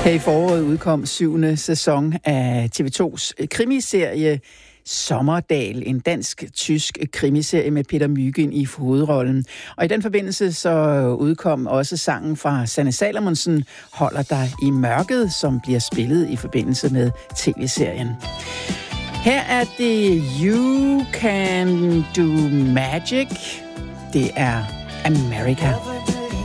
Her i foråret udkom 7. sæson af TV2's krimiserie Sommerdal, en dansk-tysk krimiserie med Peter Mygind i hovedrollen. Og i den forbindelse så udkom også sangen fra Sanne Salomonsen, Holder dig i mørket, som bliver spillet i forbindelse med tv-serien. Her er det You Can Do Magic. Det er America.